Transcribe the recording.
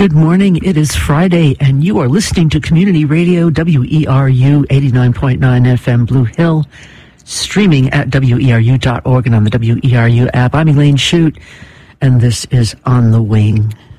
Good morning. It is Friday, and you are listening to Community Radio, WERU 89.9 FM Blue Hill, streaming at weru.org and on the WERU app. I'm Elaine Shute, and this is On the Wing.